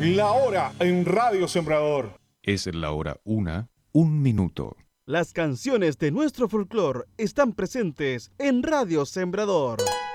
La hora en Radio Sembrador. Es la hora 1:01. Las canciones de nuestro folclore están presentes en Radio Sembrador.